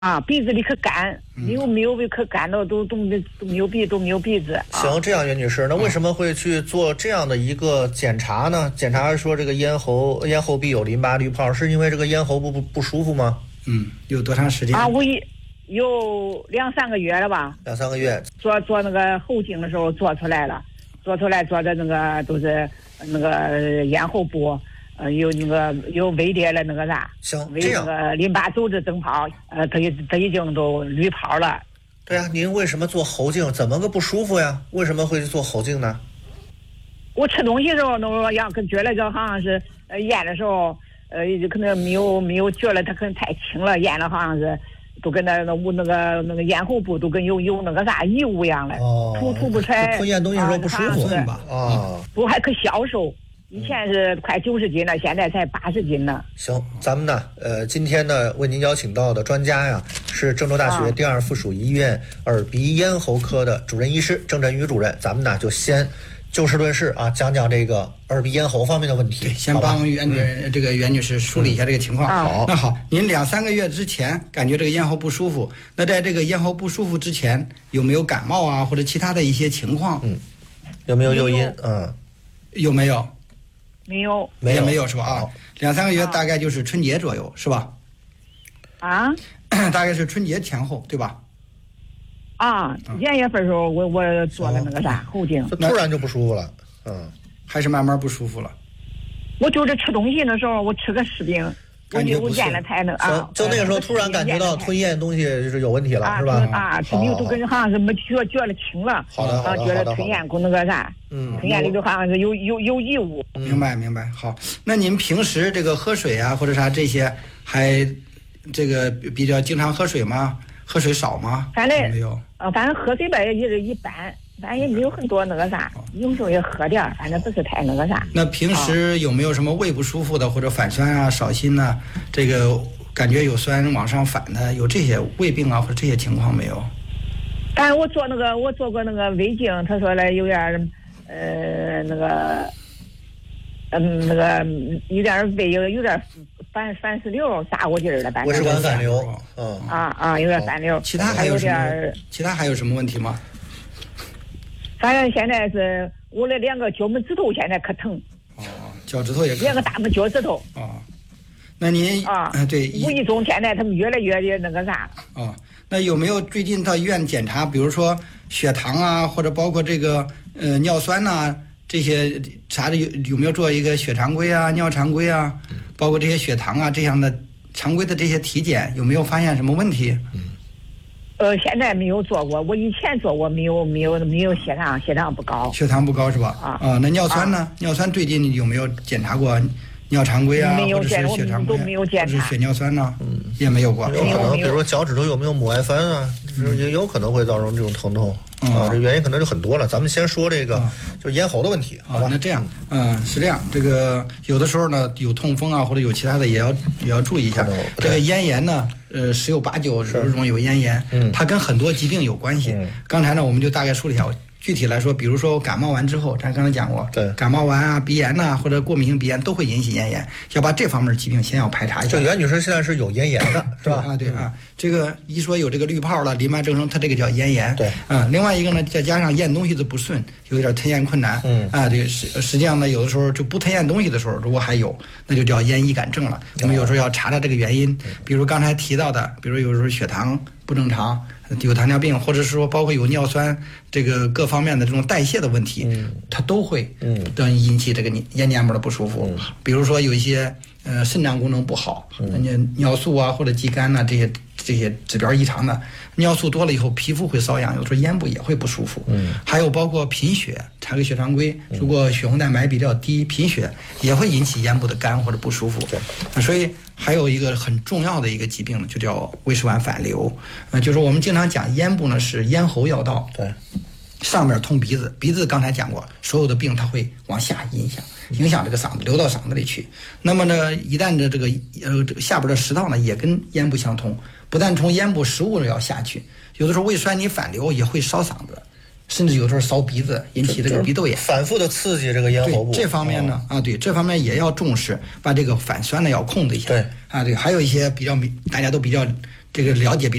鼻子里可干，没有可干的都没有鼻子。 行，这样袁女士，那为什么会去做这样的一个检查呢？检查说这个咽喉壁有淋巴滤泡，是因为这个咽喉部不舒服吗？ 有多长时间？ 我有2-3个月了吧。 2-3个月。 做那个喉镜的时候做出来了，做的那个都是那个咽喉部。有微裂的那个啥， 这样那个淋巴组织增泡，它已经都滤泡了。 对呀，您为什么做喉镜？怎么个不舒服呀？为什么会去做喉镜呢？ 我吃东西的时候，觉得就好像是咽的时候，可能没有觉得它可能太轻了，咽了好像是都跟那个咽喉部都跟有那个啥异物一样的，吐不出来。 吞咽东西的时候不舒服吧？ 不还可消瘦。以前是快90斤了，现在才80斤呢。 行，咱们呢，今天呢为您邀请到的专家呀，是郑州大学第2附属医院耳鼻咽喉科的主任医师郑振宇主任。咱们呢就先就事论事讲讲这个耳鼻咽喉方面的问题。 对，先帮袁女士梳理一下这个情况。好，那好，您2-3个月之前感觉这个咽喉不舒服，那在这个咽喉不舒服之前，有没有感冒啊或者其他的一些情况？ 有没有诱因？ 有没有？ 没有， 也没有是吧？2-3个月大概就是春节左右是吧？大概是春节前后对吧？ 1月份的时候我做了那个啥喉镜， 突然就不舒服了。 还是慢慢不舒服了。 我就是吃东西的时候，我吃个柿饼，我咽了才能就那个时候突然感觉到吞咽东西就是有问题了，是吧？ 吃病都跟好像是没觉得轻了。 好的。 觉得吞咽那个啥，吞咽里头好像是有异物。 明白。好，那您平时这个喝水啊或者啥这些，还这个比较经常喝水吗？喝水少吗？ 反正没有。 反正喝水吧也是一般。反正也没有很多那个啥，有时候也喝点，反正不是太那个啥。 那平时有没有什么胃不舒服的，或者反酸啊、少心呐，这个感觉有酸往上反的，有这些胃病啊或者这些情况没有？ 但是我做过那个胃镜，他说了有点那个有点胃有点反式瘤啥过劲儿了， 胃食管反流。 有点反流。 其他还有什么问题吗？ 反正现在是我的2个脚拇指头现在可疼。 脚趾头也可疼。2 个大拇脚趾头。 那您对， 无意中现在他们越来越那个啥。 那有没有最近到医院检查，比如说血糖啊，或者包括这个尿酸呐，这些啥的有没有做一个血常规啊、尿常规啊，包括这些血糖啊这样的常规的这些体检，有没有发现什么问题？ 现在没有做过，我以前做过，没有血糖不高。 血糖不高是吧？那尿酸呢？尿酸最近有没有检查过尿常规啊？ 没有检查，血常规都没有检查。 或者血尿酸呢？也没有过。 有可能，比如说脚趾头有没有母爱酚啊，也有可能会造成这种疼痛。这原因可能就很多了。咱们先说这个，就是咽喉的问题，好吧？ 那这样，是这样。这个有的时候呢，有痛风啊，或者有其他的，也要注意一下。这个咽炎呢，10有89容易有咽炎，它跟很多疾病有关系。刚才呢，我们就大概梳理一下。具体来说，比如说感冒完之后，咱刚才讲过，感冒完啊、鼻炎呐，或者过敏性鼻炎都会引起咽炎，要把这方面疾病先要排查一下。 这袁女士现在是有咽炎的，是吧？ 对这个一说有这个滤泡了、淋巴增生，它这个叫咽炎。 对， 另外一个呢，再加上咽东西的不顺，有点吞咽困难。对，实际上呢，有的时候就不吞咽东西的时候，如果还有，那就叫咽易感症了。我们有时候要查查这个原因，比如刚才提到的，比如有时候血糖不正常。有糖尿病，或者是说包括有尿酸这个各方面的这种代谢的问题，它都会引起这个咽黏膜的不舒服。比如说有一些肾脏功能不好，尿素啊或者肌酐呐这些指标异常的，尿素多了以后皮肤会瘙痒，有时候咽部也会不舒服。还有包括贫血，查个血常规，如果血红蛋白比较低，贫血也会引起咽部的干或者不舒服。所以还有一个很重要的一个疾病呢，就叫胃食管反流。就是我们经常讲咽部呢是咽喉要道，上面通鼻子，鼻子刚才讲过，所有的病它会往下影响这个嗓子，流到嗓子里去。那么呢，一旦这个下边的食道呢也跟咽部相通，不但从咽部食物要下去，有的时候胃酸你反流也会烧嗓子，甚至有时候烧鼻子，引起这个鼻窦炎， 反复的刺激这个咽喉部。 这方面呢，这方面也要重视，把这个反酸呢要控制一下。对，还有一些大家都比较这个了解比